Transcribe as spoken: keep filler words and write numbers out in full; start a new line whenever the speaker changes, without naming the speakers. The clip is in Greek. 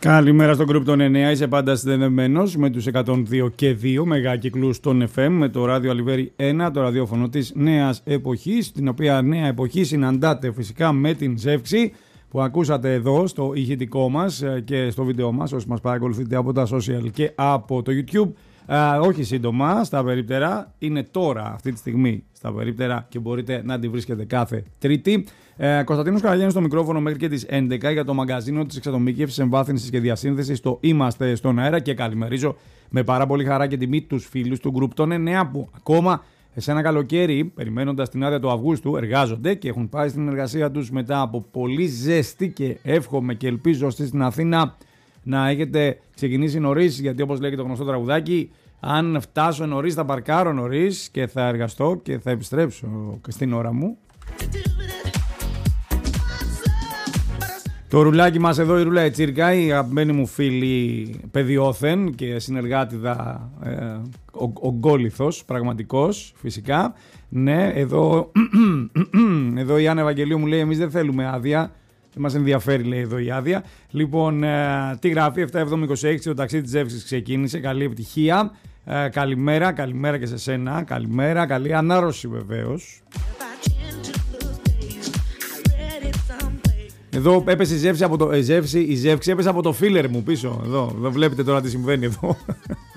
Καλημέρα στον group των εννέα, είσαι πάντα συνδεδεμένος με τους εκατόν δύο και δύο μεγάκυκλους των εφ εμ, με το ράδιο Αλιβέρι ένα, το ραδιόφωνο της νέας εποχής, την οποία νέα εποχή συναντάτε φυσικά με την Ζεύξη που ακούσατε εδώ στο ηχητικό μας και στο βίντεο μας, όσοι μας παρακολουθείτε από τα social και από το YouTube. Α, όχι σύντομα, στα περίπτερα, είναι τώρα αυτή τη στιγμή στα περίπτερα και μπορείτε να τη βρίσκετε κάθε Τρίτη. Ε, Κωνσταντίνος Καραγιάννης στο μικρόφωνο μέχρι και τις έντεκα για το μαγκαζίνο της εξατομίκευσης, εμβάθυνσης και διασύνθεσης. Το Είμαστε στον αέρα και καλημερίζω με πάρα πολύ χαρά και τιμή τους φίλους του group των εννέα που ακόμα σε ένα καλοκαίρι, περιμένοντας την άδεια του Αυγούστου, εργάζονται και έχουν πάει στην εργασία τους μετά από πολύ ζέστη και εύχομαι και ελπίζω στην Αθήνα να έχετε ξεκινήσει νωρίς, γιατί όπως λέει και το γνωστό τραγουδάκι, αν φτάσω νωρίς θα παρκάρω νωρίς και θα εργαστώ και θα επιστρέψω στην ώρα μου. Το ρουλάκι μας εδώ, η Ρούλα Ετσίρκα, η αγαπημένη μου φίλη παιδιόθεν και συνεργάτηδα, ε, ο, ο γκόλιθος, πραγματικός φυσικά. Ναι, εδώ, εδώ η Άννα Ευαγγελίου μου λέει εμείς δεν θέλουμε άδεια. Δεν μας ενδιαφέρει, λέει εδώ η άδεια. Λοιπόν, ε, τι γράφει, επτά εβδομήντα είκοσι έξι, το ταξίδι της Ζεύξης ξεκίνησε. Καλή επιτυχία. Ε, καλημέρα, καλημέρα και σε σένα. Καλημέρα, καλή ανάρρωση βεβαίως. Εδώ έπεσε η Ζεύξη από το. Ε, Ζεύξη, η Ζεύξη έπεσε από το φίλερ μου πίσω. Εδώ, εδώ βλέπετε τώρα τι συμβαίνει εδώ.